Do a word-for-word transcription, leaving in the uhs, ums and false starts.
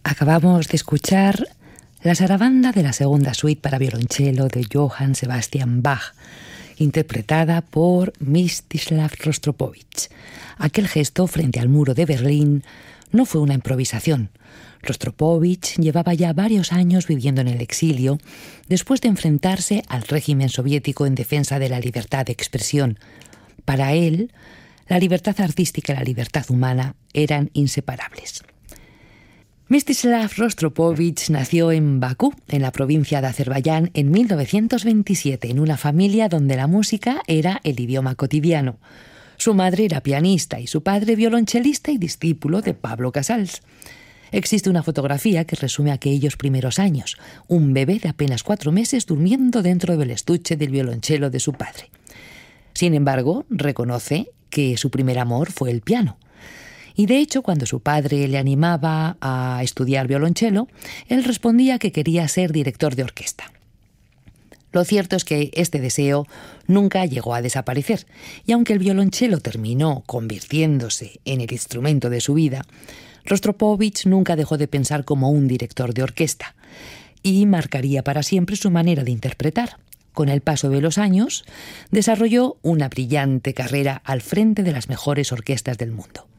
Acabamos de escuchar la sarabanda de la segunda suite para violonchelo de Johann Sebastian Bach, interpretada por Mstislav Rostropovich. Aquel gesto frente al muro de Berlín no fue una improvisación. Rostropovich llevaba ya varios años viviendo en el exilio después de enfrentarse al régimen soviético en defensa de la libertad de expresión. Para él, la libertad artística y la libertad humana eran inseparables. Mstislav Rostropovich nació en Bakú, en la provincia de Azerbaiyán, en mil novecientos veintisiete, en una familia donde la música era el idioma cotidiano. Su madre era pianista y su padre violonchelista y discípulo de Pablo Casals. Existe una fotografía que resume aquellos primeros años, un bebé de apenas cuatro meses durmiendo dentro del estuche del violonchelo de su padre. Sin embargo, reconoce que su primer amor fue el piano. Y de hecho, cuando su padre le animaba a estudiar violonchelo, él respondía que quería ser director de orquesta. Lo cierto es que este deseo nunca llegó a desaparecer, y aunque el violonchelo terminó convirtiéndose en el instrumento de su vida, Rostropovich nunca dejó de pensar como un director de orquesta, y marcaría para siempre su manera de interpretar. Con el paso de los años, desarrolló una brillante carrera al frente de las mejores orquestas del mundo.